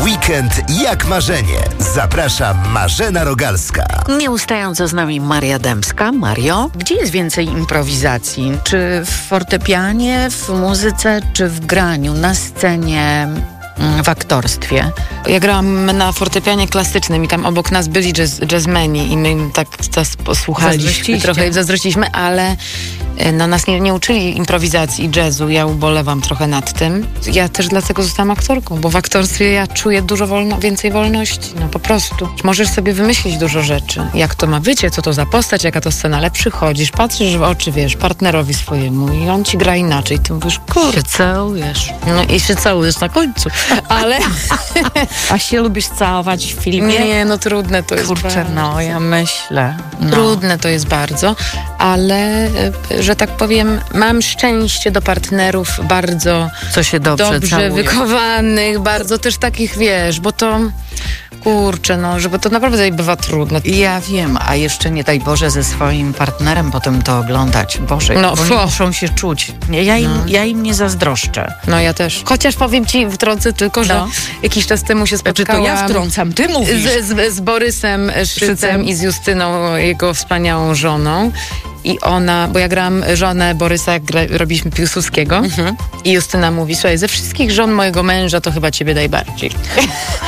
Weekend jak marzenie. Zaprasza Marzena Rogalska. Nieustająco z nami Maria Dębska. Mario, gdzie jest więcej improwizacji? Czy w fortepianie, w muzyce, czy w graniu, na scenie, w aktorstwie? Ja grałam na fortepianie klasycznym i tam obok nas byli jazzmeni i my tak posłuchaliśmy trochę i zazdrościliśmy, ale nas nie uczyli improwizacji i jazzu. Ja ubolewam trochę nad tym. Ja też dlatego zostałam aktorką, bo w aktorstwie ja czuję dużo więcej wolności. No po prostu. Możesz sobie wymyślić dużo rzeczy. Jak to ma być, co to za postać, jaka to scena, ale przychodzisz, patrzysz w oczy, wiesz, partnerowi swojemu i on ci gra inaczej. Ty mówisz, Się całujesz. no i się całujesz na końcu. Ale A się lubisz całować w filmie? nie, no trudne to jest Kurczę, bardzo. no ja myślę. No. Trudne to jest bardzo, ale że tak powiem, mam szczęście do partnerów bardzo Co się dobrze całuje. wychowanych, bardzo też takich, wiesz, bo to kurczę, no, żeby to naprawdę bywa trudne. Ja wiem, a jeszcze nie daj Boże ze swoim partnerem potem to oglądać. Boże, No, bo oni muszą się czuć. Ja im nie zazdroszczę. No ja też. Chociaż powiem ci, wtrącę tylko, że jakiś czas temu się Znaczy spotkałam. to ja wtrącam, ty mówisz. Z Borysem Szycem i z Justyną, jego wspaniałą żoną. I ona, bo ja grałam żonę Borysa, jak robiliśmy Piłsudskiego. I Justyna mówi, słuchaj, ze wszystkich żon mojego męża to chyba ciebie najbardziej.